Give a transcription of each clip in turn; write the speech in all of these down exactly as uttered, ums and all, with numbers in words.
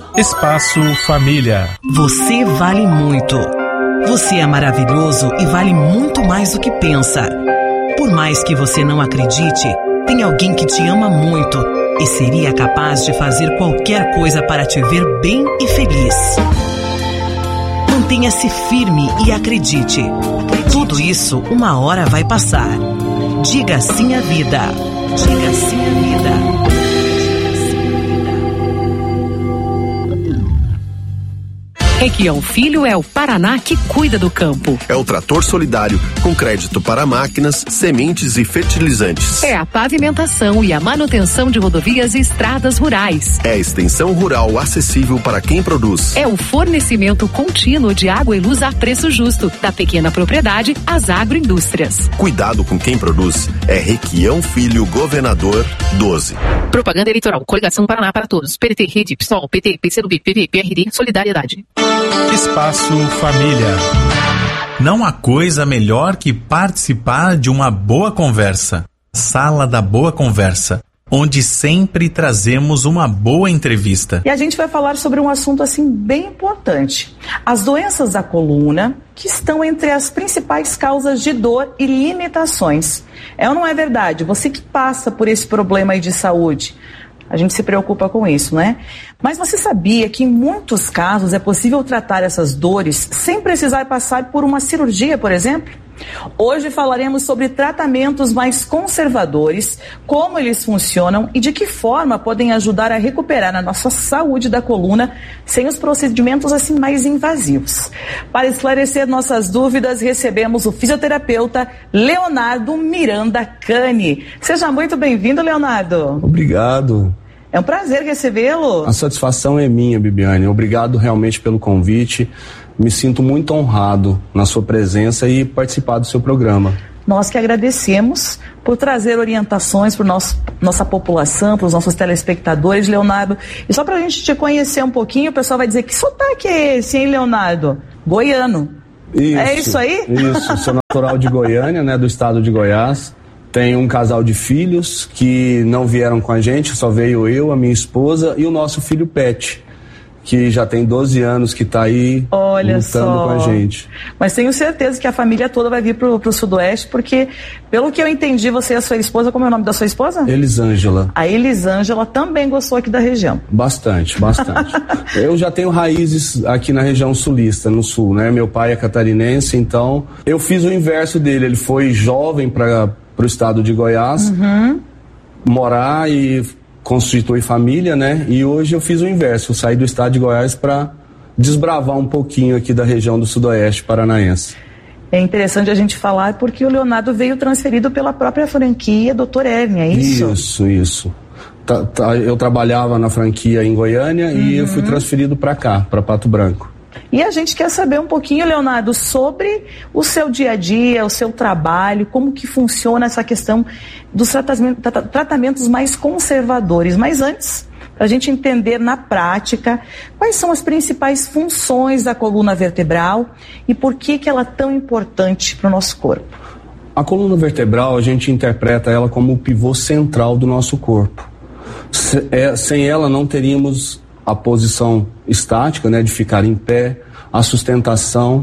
Espaço Família. Você vale muito. Você é maravilhoso e vale muito mais do que pensa. Por mais que você não acredite, tem alguém que te ama muito e seria capaz de fazer qualquer coisa para te ver bem e feliz. Mantenha-se firme e acredite. Tudo isso uma hora vai passar. Diga sim à vida. Diga sim à vida. Requião Filho é o Paraná que cuida do campo. É o trator solidário com crédito para máquinas, sementes e fertilizantes. É a pavimentação e a manutenção de rodovias e estradas rurais. É a extensão rural acessível para quem produz. É o fornecimento contínuo de água e luz a preço justo, da pequena propriedade às agroindústrias. Cuidado com quem produz. É Requião Filho, Governador doze. Propaganda eleitoral. Coligação Paraná para Todos. P T, Rede, PSOL, P T, P C do B, P V, P R D, Solidariedade. Espaço Família. Não há coisa melhor que participar de uma boa conversa. Sala da Boa Conversa, onde sempre trazemos uma boa entrevista. E a gente vai falar sobre um assunto assim bem importante. As doenças da coluna, que estão entre as principais causas de dor e limitações. É ou não é verdade? Você que passa por esse problema aí de saúde, a gente se preocupa com isso, né? Mas você sabia que em muitos casos é possível tratar essas dores sem precisar passar por uma cirurgia, por exemplo? Hoje falaremos sobre tratamentos mais conservadores, como eles funcionam e de que forma podem ajudar a recuperar a nossa saúde da coluna sem os procedimentos assim mais invasivos. Para esclarecer nossas dúvidas, recebemos o fisioterapeuta Leonardo Miranda Cani. Seja muito bem-vindo, Leonardo. Obrigado. É um prazer recebê-lo. A satisfação é minha, Bibiane. Obrigado realmente pelo convite. Me sinto muito honrado na sua presença e participar do seu programa. Nós que agradecemos por trazer orientações para nossa população, para os nossos telespectadores, Leonardo. E só para a gente te conhecer um pouquinho, o pessoal vai dizer, que sotaque é esse, hein, Leonardo? Goiano. Isso, é isso aí? Isso, sou natural de Goiânia, né, do estado de Goiás. Tenho um casal de filhos que não vieram com a gente, só veio eu, a minha esposa e o nosso filho Pet, que já tem doze anos, que está aí Olha lutando só. com a gente. Mas tenho certeza que a família toda vai vir pro, pro Sudoeste, porque, pelo que eu entendi, você e a sua esposa, como é o nome da sua esposa? Elisângela. A Elisângela também gostou aqui da região. Bastante, bastante. Eu já tenho raízes aqui na região sulista, no sul, né? Meu pai é catarinense, então eu fiz o inverso dele. Ele foi jovem para o estado de Goiás, uhum. morar e constituir família, né? E hoje eu fiz o inverso, eu saí do estado de Goiás para desbravar um pouquinho aqui da região do Sudoeste paranaense. É interessante a gente falar porque o Leonardo veio transferido pela própria franquia doutor Herme, é isso? Isso, isso. Tá, tá, eu trabalhava na franquia em Goiânia, uhum. e eu fui transferido para cá, para Pato Branco. E a gente quer saber um pouquinho, Leonardo, sobre o seu dia a dia, o seu trabalho, como que funciona essa questão dos tratamentos, tratamentos mais conservadores. Mas antes, para a gente entender na prática quais são as principais funções da coluna vertebral e por que que ela é tão importante para o nosso corpo. A coluna vertebral, a gente interpreta ela como o pivô central do nosso corpo. Se, é, sem ela não teríamos a posição estática, né, de ficar em pé, a sustentação,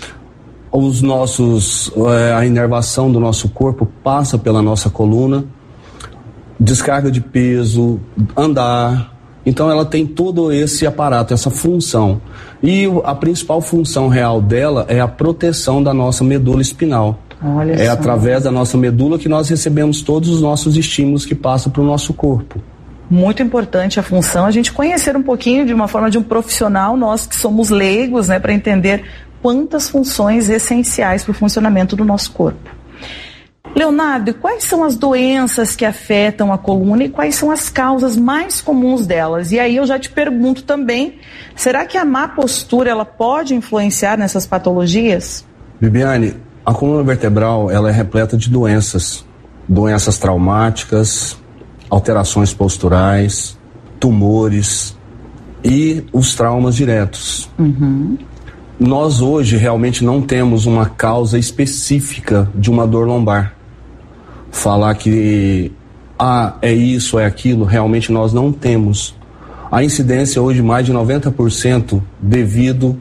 os nossos, é, a inervação do nosso corpo passa pela nossa coluna, descarga de peso, andar. Então ela tem todo esse aparato, essa função. E a principal função real dela é a proteção da nossa medula espinal. Olha é só. Através da nossa medula que nós recebemos todos os nossos estímulos que passam para o nosso corpo. Muito importante a função, a gente conhecer um pouquinho de uma forma de um profissional, nós que somos leigos, né, para entender quantas funções essenciais para o funcionamento do nosso corpo. Leonardo, quais são as doenças que afetam a coluna e quais são as causas mais comuns delas? E aí eu já te pergunto também, será que a má postura ela pode influenciar nessas patologias? Bibiane, a coluna vertebral ela é repleta de doenças, doenças traumáticas, alterações posturais, tumores e os traumas diretos. Uhum. Nós hoje realmente não temos uma causa específica de uma dor lombar. Falar que ah, é isso, é aquilo, realmente nós não temos A incidência hoje mais de noventa por cento devido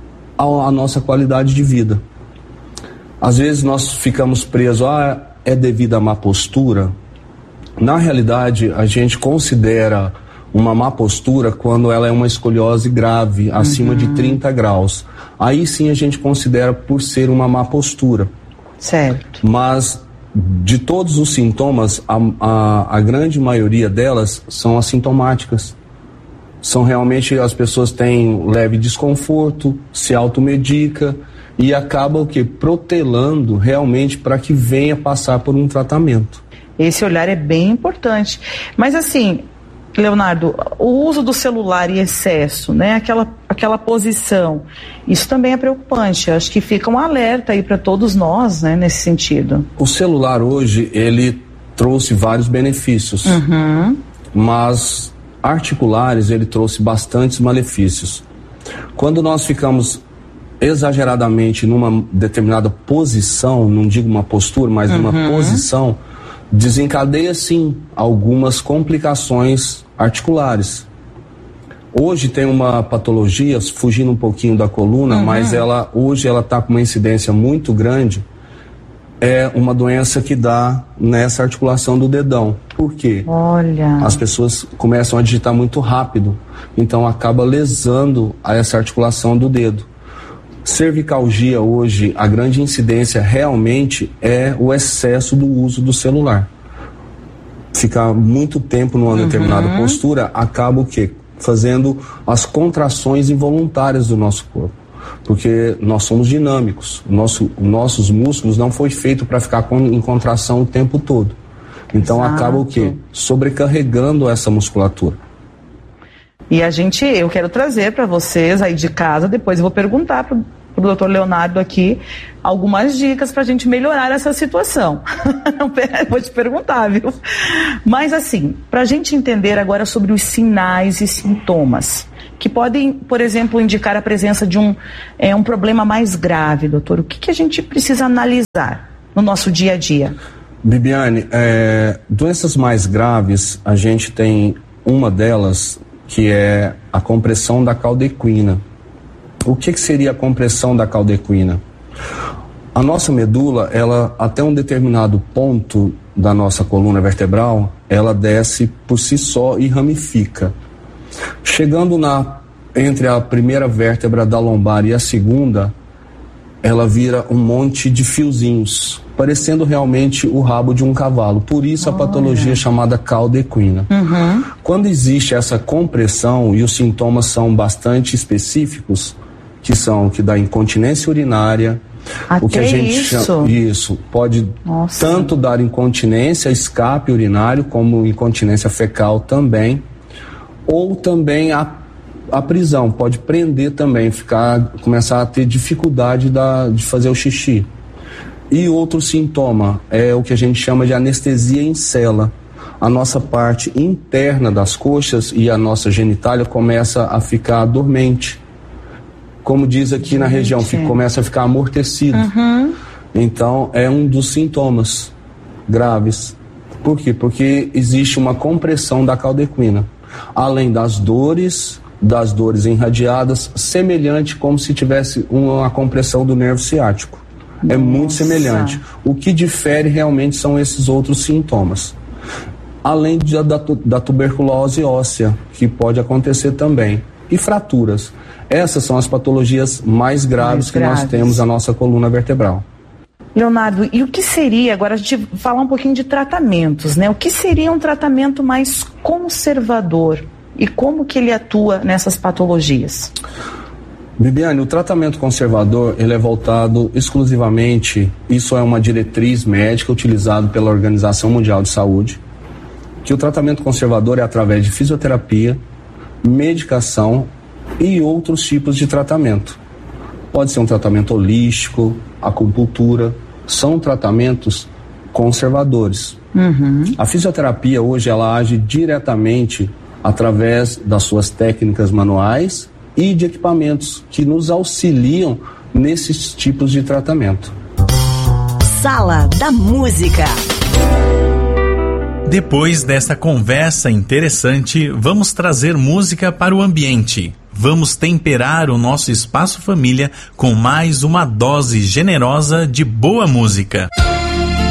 à nossa qualidade de vida. Às vezes nós ficamos presos, ah, é devido à má postura. Na realidade, a gente considera uma má postura quando ela é uma escoliose grave, acima uhum. de trinta graus. Aí sim a gente considera por ser uma má postura. Certo. Mas de todos os sintomas, a, a, a grande maioria delas são assintomáticas. São realmente, as pessoas têm leve desconforto, se automedica e acaba o quê? Protelando realmente para que venha passar por um tratamento. Esse olhar é bem importante. Mas assim, Leonardo, o uso do celular em excesso, né? Aquela, aquela posição, isso também é preocupante. Acho que fica um alerta aí para todos nós, né? Nesse sentido. O celular hoje, ele trouxe vários benefícios, uhum. mas articulares, ele trouxe bastantes malefícios. Quando nós ficamos exageradamente numa determinada posição, não digo uma postura, mas numa uhum. posição, desencadeia sim algumas complicações articulares. Hoje tem uma patologia, fugindo um pouquinho da coluna, uhum. mas ela hoje ela está com uma incidência muito grande. É uma doença que dá nessa articulação do dedão. Por quê? Olha. As pessoas começam a digitar muito rápido, então acaba lesando a essa articulação do dedo. Cervicalgia hoje, a grande incidência realmente é o excesso do uso do celular. Ficar muito tempo numa uhum. determinada postura acaba o quê? Fazendo as contrações involuntárias do nosso corpo. Porque nós somos dinâmicos, Nosso, nossos músculos não foi feito para ficar com, em contração o tempo todo. Então Exato. Acaba o quê? Sobrecarregando essa musculatura. E a gente, eu quero trazer para vocês aí de casa, depois eu vou perguntar para o doutor Leonardo aqui algumas dicas para a gente melhorar essa situação. Vou te perguntar, viu? Mas assim, para a gente entender agora sobre os sinais e sintomas que podem, por exemplo, indicar a presença de um, é, um problema mais grave, doutor. O que, que a gente precisa analisar no nosso dia a dia? Bibiane, é, doenças mais graves, a gente tem uma delas que é a compressão da caldequina. O que, que seria a compressão da caldequina? A nossa medula, ela até um determinado ponto da nossa coluna vertebral, ela desce por si só e ramifica. Chegando na, entre a primeira vértebra da lombar e a segunda, ela vira um monte de fiozinhos, parecendo realmente o rabo de um cavalo. Por isso a Olha. patologia chamada caldequina. Uhum. Quando existe essa compressão e os sintomas são bastante específicos, que são que dá incontinência urinária, Até o que a gente isso? chama, isso pode Nossa. tanto dar incontinência, escape urinário, como incontinência fecal também, ou também a, a prisão, pode prender também, ficar, começar a ter dificuldade da, de fazer o xixi. E outro sintoma é o que a gente chama de anestesia em cela. A nossa parte interna das coxas e a nossa genitália começa a ficar dormente. Como diz aqui gente. na região, fica, começa a ficar amortecido. Uhum. Então, é um dos sintomas graves. Por quê? Porque existe uma compressão da caldequina. Além das dores, das dores irradiadas, semelhante como se tivesse uma compressão do nervo ciático. É Nossa. muito semelhante. O que difere realmente são esses outros sintomas. Além de, da, da tuberculose óssea, que pode acontecer também. E fraturas. Essas são as patologias mais graves mais que graves. nós temos na nossa coluna vertebral. Leonardo, e o que seria, agora a gente falar um pouquinho de tratamentos, né? O que seria um tratamento mais conservador e como que ele atua nessas patologias? Bibiane, o tratamento conservador, ele é voltado exclusivamente, isso é uma diretriz médica utilizada pela Organização Mundial de Saúde, que o tratamento conservador é através de fisioterapia, medicação e outros tipos de tratamento. Pode ser um tratamento holístico, acupuntura, são tratamentos conservadores. Uhum. A fisioterapia hoje ela age diretamente através das suas técnicas manuais e de equipamentos que nos auxiliam nesses tipos de tratamento. Sala da Música. Depois dessa conversa interessante, vamos trazer música para o ambiente. Vamos temperar o nosso espaço família com mais uma dose generosa de boa música.